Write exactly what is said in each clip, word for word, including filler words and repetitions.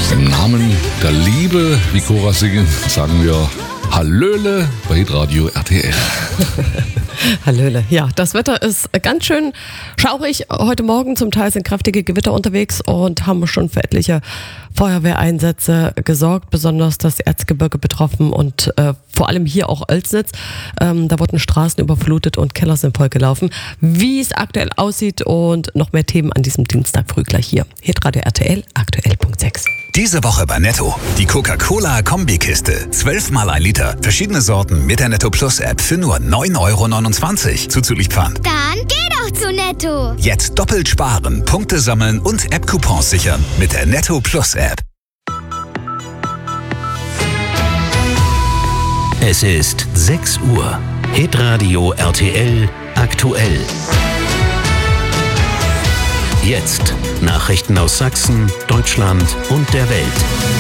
Im Namen der Liebe, wie Cora singen, sagen wir Hallöle bei Hitradio R T L. Hallöle. Ja, das Wetter ist ganz schön schaurig. Heute Morgen zum Teil sind kräftige Gewitter unterwegs und haben schon für etliche Feuerwehreinsätze gesorgt, besonders das Erzgebirge betroffen und äh, vor allem hier auch Oelsnitz. Ähm, da wurden Straßen überflutet und Keller sind vollgelaufen. Wie es aktuell aussieht und noch mehr Themen an diesem Dienstag früh gleich hier. Hitradio R T L, aktuell Punkt sechs. Diese Woche bei Netto. Die Coca-Cola-Kombikiste. zwölfmal ein Liter. Verschiedene Sorten mit der Netto Plus App für nur neun Euro neunundzwanzig. Zuzüglich Pfand. Dann geh doch zu Netto. Jetzt doppelt sparen, Punkte sammeln und App-Coupons sichern mit der Netto Plus App. Es ist sechs Uhr. Hitradio R T L aktuell. Jetzt Nachrichten aus Sachsen, Deutschland und der Welt.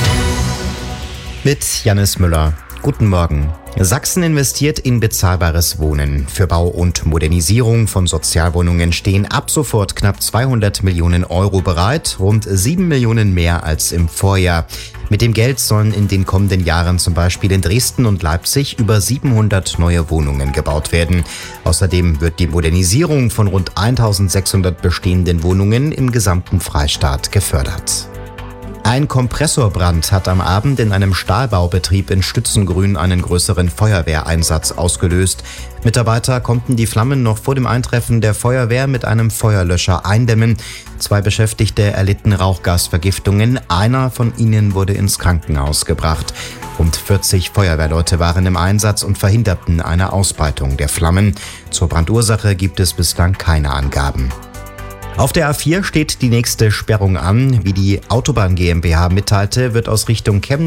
Mit Jannis Müller. Guten Morgen. Sachsen investiert in bezahlbares Wohnen. Für Bau und Modernisierung von Sozialwohnungen stehen ab sofort knapp zweihundert Millionen Euro bereit, rund sieben Millionen mehr als im Vorjahr. Mit dem Geld sollen in den kommenden Jahren zum Beispiel in Dresden und Leipzig über siebenhundert neue Wohnungen gebaut werden. Außerdem wird die Modernisierung von rund eintausendsechshundert bestehenden Wohnungen im gesamten Freistaat gefördert. Ein Kompressorbrand hat am Abend in einem Stahlbaubetrieb in Stützengrün einen größeren Feuerwehreinsatz ausgelöst. Mitarbeiter konnten die Flammen noch vor dem Eintreffen der Feuerwehr mit einem Feuerlöscher eindämmen. Zwei Beschäftigte erlitten Rauchgasvergiftungen. Einer von ihnen wurde ins Krankenhaus gebracht. Rund vierzig Feuerwehrleute waren im Einsatz und verhinderten eine Ausbreitung der Flammen. Zur Brandursache gibt es bislang keine Angaben. Auf der A vier steht die nächste Sperrung an. Wie die Autobahn GmbH mitteilte, wird aus Richtung Chemnitz